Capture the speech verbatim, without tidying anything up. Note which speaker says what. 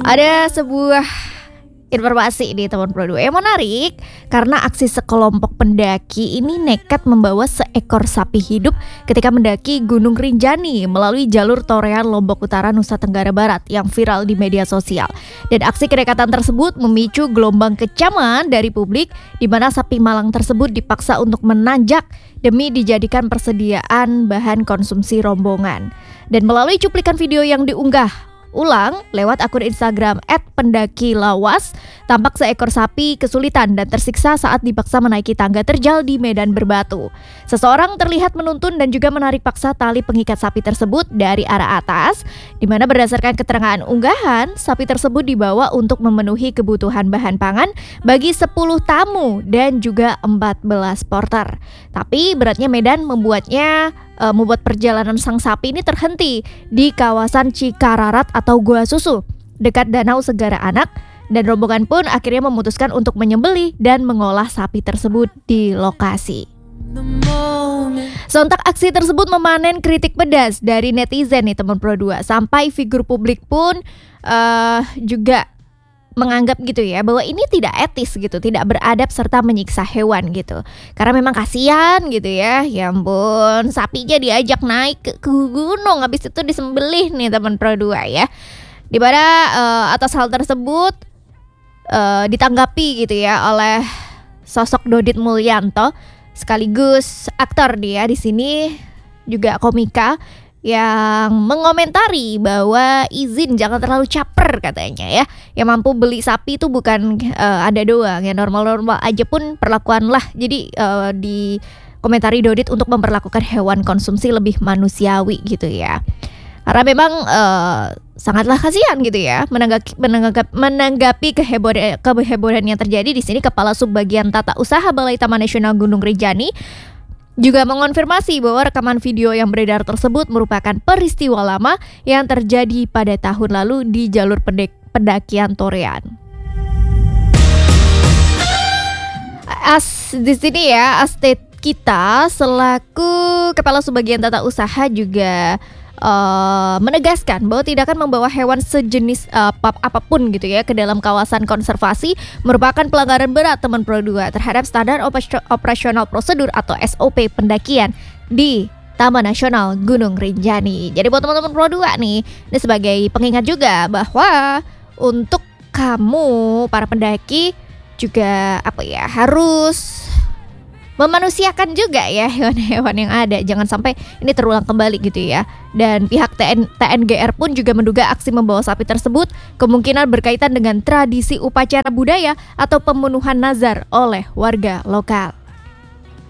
Speaker 1: Ada sebuah informasi nih teman Pro dua yang menarik karena aksi sekelompok pendaki ini nekat membawa seekor sapi hidup ketika mendaki Gunung Rinjani melalui jalur Torean Lombok Utara, Nusa Tenggara Barat yang viral di media sosial. Dan aksi kenekatan tersebut memicu gelombang kecaman dari publik di mana sapi malang tersebut dipaksa untuk menanjak demi dijadikan persediaan bahan konsumsi rombongan. Dan melalui cuplikan video yang diunggah ulang lewat akun Instagram et pendaki lawas, tampak seekor sapi kesulitan dan tersiksa saat dipaksa menaiki tangga terjal di medan berbatu. Seseorang terlihat menuntun dan juga menarik paksa tali pengikat sapi tersebut dari arah atas, di mana berdasarkan keterangan unggahan, sapi tersebut dibawa untuk memenuhi kebutuhan bahan pangan bagi sepuluh tamu dan juga empat belas porter. Tapi beratnya medan membuatnya uh, membuat perjalanan sang sapi ini terhenti di kawasan Cikararat atau Gua Susu dekat Danau Segara Anak, dan rombongan pun akhirnya memutuskan untuk menyembelih dan mengolah sapi tersebut di lokasi. Sontak aksi tersebut memanen kritik pedas dari netizen nih teman Pro dua, sampai figur publik pun uh, juga menganggap gitu ya bahwa ini tidak etis gitu, tidak beradab serta menyiksa hewan gitu. Karena memang kasihan gitu ya. Ya ampun, sapinya diajak naik ke, ke gunung, habis itu disembelih nih teman Pro dua ya. Di mana uh, atas hal tersebut uh, ditanggapi gitu ya oleh sosok Dodit Mulyanto sekaligus aktor dia di sini, juga komika, yang mengomentari bahwa izin jangan terlalu caper katanya ya. Yang mampu beli sapi itu bukan uh, ada doang, ya normal-normal aja pun perlakuanlah. Jadi uh, di komentari Dodit untuk memperlakukan hewan konsumsi lebih manusiawi gitu ya. Karena memang uh, sangatlah kasihan gitu ya menanggapi menanggapi, menanggapi kehebohan kehebohan yang terjadi di sini. Kepala Subbagian Tata Usaha Balai Taman Nasional Gunung Rinjani juga mengonfirmasi bahwa rekaman video yang beredar tersebut merupakan peristiwa lama yang terjadi pada tahun lalu di jalur pendek, pendakian Torean. As di sini ya, Astet kita selaku Kepala Subbagian Tata Usaha juga Uh, menegaskan bahwa tidak akan membawa hewan sejenis uh, ap- apapun gitu ya ke dalam kawasan konservasi merupakan pelanggaran berat teman Pro dua terhadap standar op- operasional prosedur atau S O P pendakian di Taman Nasional Gunung Rinjani. Jadi buat teman-teman Pro dua nih, ini sebagai pengingat juga bahwa untuk kamu para pendaki juga apa ya harus memanusiakan juga ya hewan-hewan yang ada. Jangan sampai ini terulang kembali gitu ya. Dan pihak T N, T N G R pun juga menduga aksi membawa sapi tersebut kemungkinan berkaitan dengan tradisi upacara budaya atau pembunuhan nazar oleh warga lokal.